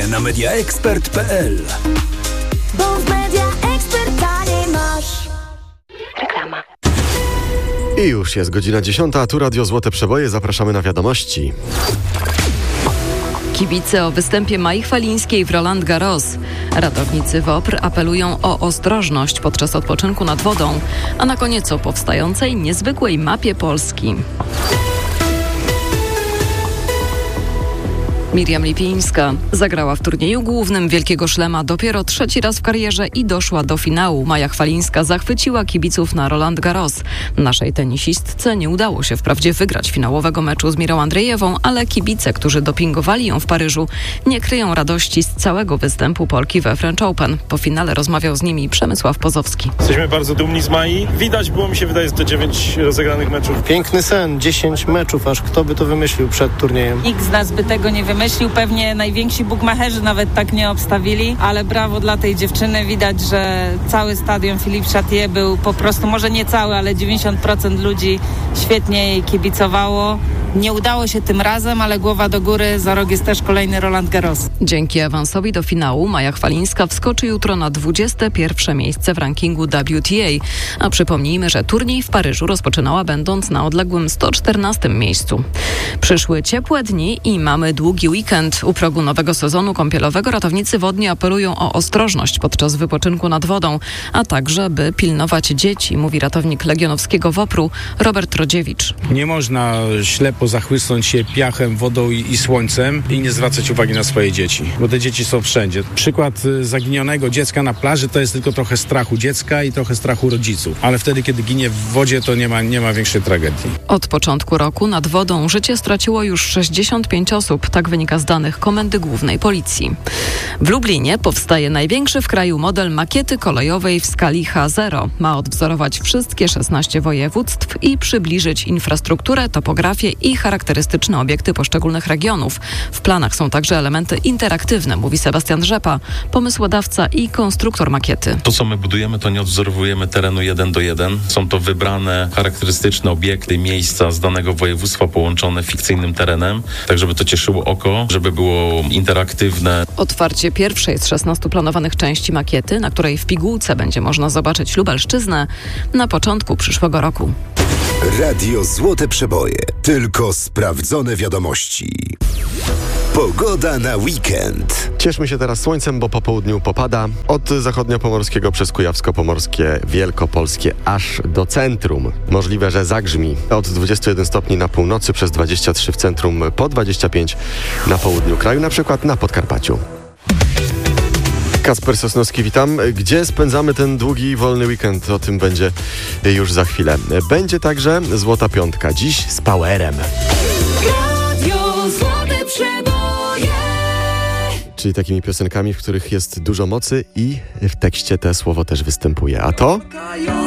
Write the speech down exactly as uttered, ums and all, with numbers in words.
na media expert kropka p l. Bo w Media Expert taniej masz. Reklama. I już jest godzina dziesiąta, a tu Radio Złote Przeboje. Zapraszamy na wiadomości. Kibice o występie Mai Chwalińskiej w Roland Garros. Ratownicy WOPR apelują o ostrożność podczas odpoczynku nad wodą, a na koniec o powstającej niezwykłej mapie Polski. Miriam Lipińska zagrała w turnieju głównym Wielkiego Szlema dopiero trzeci raz w karierze i doszła do finału. Maja Chwalińska zachwyciła kibiców na Roland Garros. Naszej tenisistce nie udało się wprawdzie wygrać finałowego meczu z Mirą Andrzejewą, ale kibice, którzy dopingowali ją w Paryżu, nie kryją radości z całego występu Polki we French Open. Po finale rozmawiał z nimi Przemysław Pozowski. Jesteśmy bardzo dumni z Mai. Widać było, mi się wydaje, te dziewięć rozegranych meczów. Piękny sen, dziesięć meczów, aż kto by to wymyślił przed turniejem. Nikt z nas by tego nie wymyślił. Myślił, pewnie najwięksi bukmacherzy nawet tak nie obstawili, ale brawo dla tej dziewczyny. Widać, że cały stadion Philippe Chatrier był po prostu, może nie cały, ale dziewięćdziesiąt procent ludzi świetnie jej kibicowało. Nie udało się tym razem, ale głowa do góry, za rok jest też kolejny Roland Garros. Dzięki awansowi do finału Maja Chwalińska wskoczy jutro na dwudzieste pierwsze miejsce w rankingu W T A. A przypomnijmy, że turniej w Paryżu rozpoczynała będąc na odległym sto czternastym miejscu. Przyszły ciepłe dni i mamy długi weekend. U progu nowego sezonu kąpielowego ratownicy wodni apelują o ostrożność podczas wypoczynku nad wodą, a także by pilnować dzieci, mówi ratownik legionowskiego WOPR-u Robert Rodziewicz. Nie można ślepo zachłysnąć się piachem, wodą i, i słońcem i nie zwracać uwagi na swoje dzieci, bo te dzieci są wszędzie. Przykład zaginionego dziecka na plaży to jest tylko trochę strachu dziecka i trochę strachu rodziców, ale wtedy, kiedy ginie w wodzie, to nie ma, nie ma większej tragedii. Od początku roku nad wodą życie straciło już sześćdziesiąt pięć osób, tak wynika z danych Komendy Głównej Policji. W Lublinie powstaje największy w kraju model makiety kolejowej w skali H zero. Ma odwzorować wszystkie szesnaście województw i przybliżyć infrastrukturę, topografię i charakterystyczne obiekty poszczególnych regionów. W planach są także elementy interaktywne, mówi Sebastian Rzepa, pomysłodawca i konstruktor makiety. To, co my budujemy, to nie odwzorowujemy terenu jeden do jeden. Są to wybrane charakterystyczne obiekty, miejsca z danego województwa połączone fikcyjnym terenem, tak żeby to cieszyło oko, żeby było interaktywne. Otwarcie pierwszej z szesnastu planowanych części makiety, na której w pigułce będzie można zobaczyć Lubelszczyznę, na początku przyszłego roku. Radio Złote Przeboje. Tylko sprawdzone wiadomości. Pogoda na weekend. Cieszmy się teraz słońcem, bo po południu popada. Od zachodniopomorskiego przez kujawsko-pomorskie, wielkopolskie aż do centrum. Możliwe, że zagrzmi. Od dwudziestu jeden stopni na północy, przez dwadzieścia trzy w centrum, po dwadzieścia pięć na południu kraju, na przykład na Podkarpaciu. Kacper Sosnowski, witam. Gdzie spędzamy ten długi, wolny weekend? O tym będzie już za chwilę. Będzie także Złota Piątka. Dziś z Powerem. Radio Złote Przeboje. Czyli takimi piosenkami, w których jest dużo mocy i w tekście te słowo też występuje. A to?